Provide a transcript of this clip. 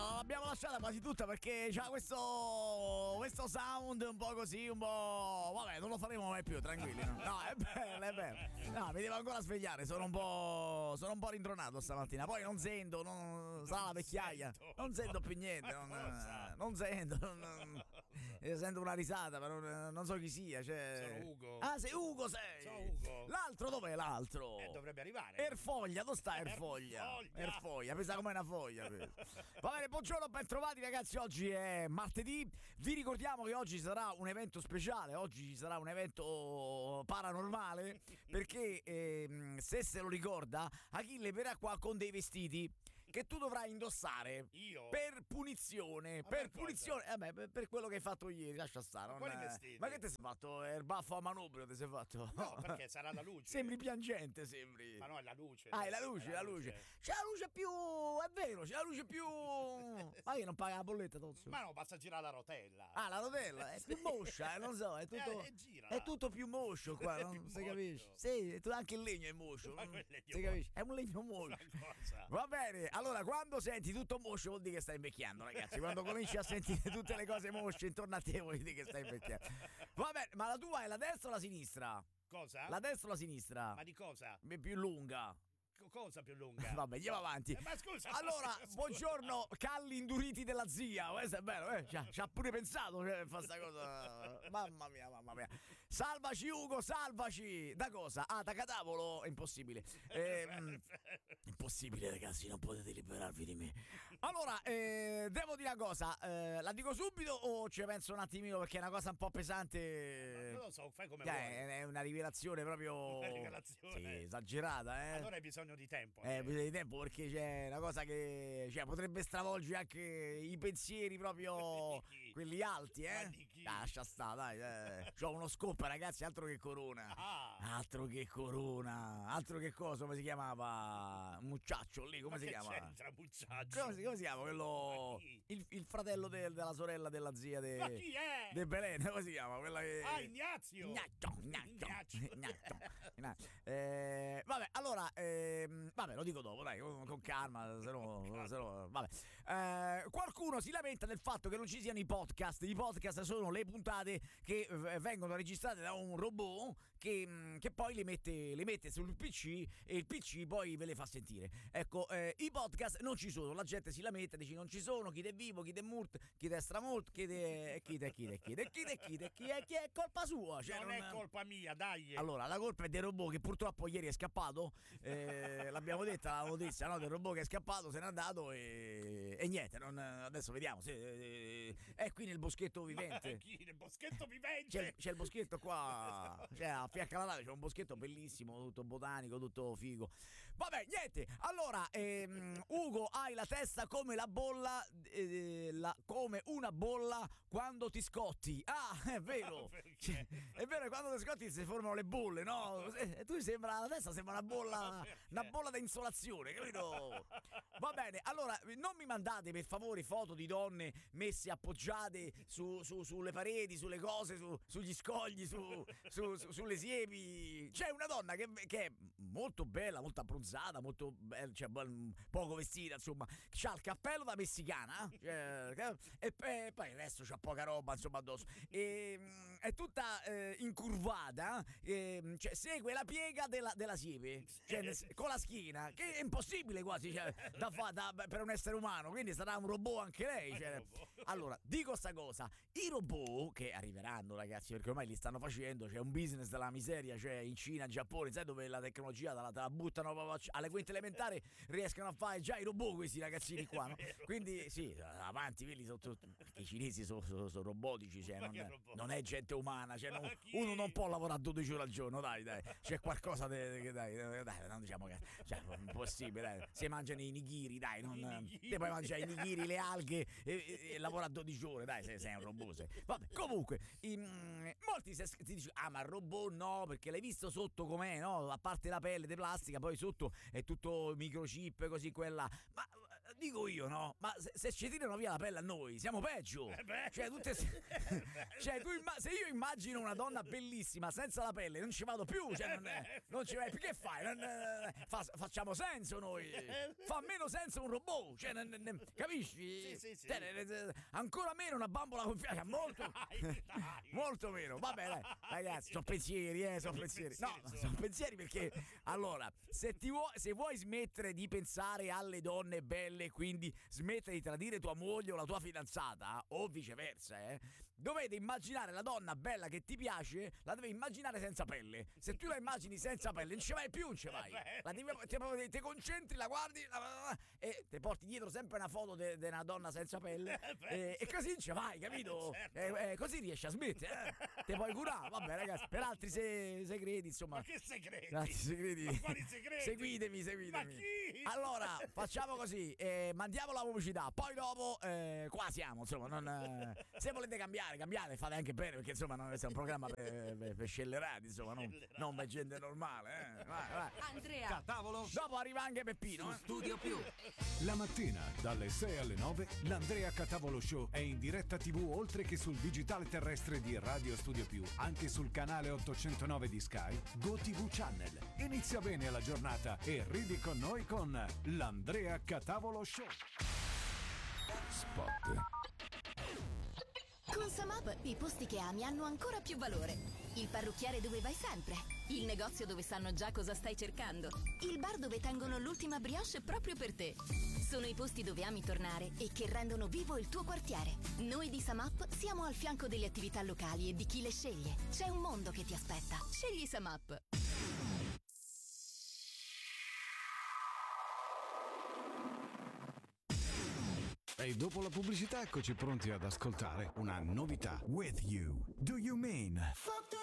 l'abbiamo lasciata quasi tutta perché c'ha questo sound un po' così, un po'... Vabbè, non lo faremo mai più, tranquilli. No, è bello, è bello. No, mi devo ancora svegliare, sono un po' rintronato stamattina. Poi non sento, sarà la vecchiaia. Non sento più niente, non sento. Sento una risata, però non so chi sia. Cioè... Sono Ugo. Ah, sei Ugo, sei. Sono Ugo. L'altro dov'è l'altro? Dovrebbe arrivare. Erfoglia, dove sta Erfoglia? Erfoglia, pensa come una foglia. Va bene, buongiorno, ben trovati ragazzi. Oggi è martedì. Vi ricordiamo che oggi sarà un evento speciale. Oggi ci sarà un evento paranormale. Perché se lo ricorda, Achille verrà qua con dei vestiti che tu dovrai indossare. Io? Per punizione. Ma per per punizione. Per quello che hai fatto ieri. Lascia stare. Ma quali vestiti? Ma che ti sei fatto? Il baffo a manubrio ti sei fatto? No, perché sarà la luce. Sembri piangente, sembri. Ma no, è la luce. Ah, è la luce. C'è la luce più. È vero, c'è la luce più. Ma che non paga la bolletta, Tozzo? Ma no, basta girare la rotella. Ah, la rotella è più moscia, non so, è tutto. Girala. È tutto più moscio qua, non si capisce. Sì, anche il legno è moscio. Ma quel legno si capisce? È un legno moscio. Cosa? Va bene, allora quando senti tutto moscio vuol dire che stai invecchiando, ragazzi. Quando cominci a sentire tutte le cose mosce intorno a te vuol dire che stai invecchiando. Va bene, ma la tua è la destra o la sinistra? Cosa? La destra o la sinistra? Ma di cosa? Più lunga. Cosa più lunga? Vabbè, andiamo avanti. Ma scusa. Allora, scusa. buongiorno, calli induriti della zia. Questo è bello, ci ha pure pensato per fare sta cosa. Mamma mia. Salvaci, Ugo, salvaci. Da cosa? Ah, da cadavolo? È impossibile. Impossibile, ragazzi, non potete liberarvi di me. Allora, devo dire una cosa. La dico subito o ci penso un attimino perché è una cosa un po' pesante? Non lo so, fai come vuoi. È una rivelazione proprio. Una rivelazione. Sì, esagerata, eh. Allora hai bisogno di tempo. Bisogno di tempo perché c'è una cosa che potrebbe stravolgere anche i pensieri proprio quelli alti, Ma di chi? Lascia stare, dai. C'ho uno scoop, ragazzi, altro che Corona. Altro che Corona. Altro che cosa, come si chiamava? Mucciaccio lì, come si chiama? C'entra Mucciaccio? Come si chiama quello? Il fratello della sorella della zia Ma chi è? De Belen, come si chiama? Quella che... Ignazio. Vabbè, allora vabbè, lo dico dopo, dai, con calma, se no vabbè. Qualcuno si lamenta del fatto che non ci siano i podcast. I podcast sono le puntate che vengono registrate da un robot che poi le mette sul PC e il PC poi ve le fa sentire. Ecco, i podcast non ci sono, la gente si lamenta, dice non ci sono, chi è vivo, chi è morto, chi è stramorto, chi è colpa sua, cioè non è colpa mia, dai. Allora, la colpa è del robot che purtroppo ieri è scappato. L'abbiamo detta la notizia, no? Del robot che è scappato, se n'è andato e niente. Adesso vediamo. È qui nel boschetto vivente. Ma chi nel boschetto vivente? C'è il boschetto qua, cioè a fianco alla nave c'è un boschetto bellissimo, tutto botanico, tutto figo. Vabbè, niente. Allora, Ugo, hai la testa come la bolla, come una bolla quando ti scotti. Ah, è vero. È vero che quando ti scotti si formano le bolle, no? Tu la testa sembra una bolla da insolazione, capito? Va bene, allora non mi mandate per favore foto di donne messe appoggiate sulle pareti, sulle cose, sugli scogli, sulle siepi. C'è una donna che è molto bella, molto abbronzata, molto bella, cioè, poco vestita, insomma, c'ha il cappello da messicana, e poi il resto c'ha poca roba, insomma, addosso. È tutta incurvata, cioè segue la piega della siepe, cioè, con la schiena, che è impossibile quasi, cioè, da fare per un essere umano, quindi sarà un robot anche lei, cioè. Allora, dico sta cosa, i robot che arriveranno, ragazzi, perché ormai li stanno facendo, c'è un business della miseria, cioè in Cina, in Giappone, sai dove la tecnologia te la buttano proprio alle quinte elementari, riescono a fare già i robot questi ragazzini qua, no? Quindi sì, avanti, quelli perché i cinesi sono robotici, cioè non è gente umana, cioè uno non può lavorare 12 ore al giorno, dai, c'è qualcosa che dai, non diciamo che cioè, è impossibile, dai. Se mangiano i nigiri, dai, te puoi mangiare i nigiri, le alghe e lavora 12 ore, dai, sei un robot. Vabbè, comunque, molti ti dicono, ma il robot no, perché l'hai visto sotto com'è, no? A parte la pelle di plastica, poi sotto è tutto microchip, così quella. Ma dico io, no? Ma se ci tirano via la pelle a noi, siamo peggio. Cioè, cioè se io immagino una donna bellissima senza la pelle, non ci vado più. Cioè, non ci vai più. Che fai? Facciamo senso noi. Fa meno senso un robot. Cioè, capisci? Sì. Ancora meno una bambola gonfiata. Molto, molto meno. Vabbè, dai, ragazzi, sono pensieri, sono pensieri. No, sono pensieri perché, allora, se vuoi smettere di pensare alle donne belle, quindi smettere di tradire tua moglie o la tua fidanzata, o viceversa, dovete immaginare la donna bella che ti piace, la devi immaginare senza pelle. Se tu la immagini senza pelle, non ci vai più, non ci vai. Ti concentri, la guardi e ti porti dietro sempre una foto di una donna senza pelle e così non ci vai, capito? Certo. Così riesci a smettere, Ti puoi curare, vabbè ragazzi, per altri segreti, insomma. Ma che segreti? Per altri segreti. Ma quali segreti? Seguitemi. Ma chi? Allora, facciamo così, mandiamo la pubblicità, poi dopo qua siamo, insomma, se volete cambiate, fate anche bene, perché insomma non è un programma per scellerati, insomma, non per gente normale, vai. Andrea Catavolo Dopo arriva anche Peppino, Studio Più. La mattina dalle 6 alle 9 l'Andrea Catavolo Show è in diretta TV oltre che sul digitale terrestre di Radio Studio Più, anche sul canale 809 di Sky, GoTV Channel. Inizia bene la giornata e ridi con noi con l'Andrea Catavolo Show. Spot. Con Samap i posti che ami hanno ancora più valore. Il parrucchiere dove vai sempre. Il negozio dove sanno già cosa stai cercando. Il bar dove tengono l'ultima brioche proprio per te. Sono i posti dove ami tornare e che rendono vivo il tuo quartiere. Noi di Samap siamo al fianco delle attività locali e di chi le sceglie. C'è un mondo che ti aspetta. Scegli Samap. E dopo la pubblicità eccoci pronti ad ascoltare una novità. With You. Do You Mean? Fuck the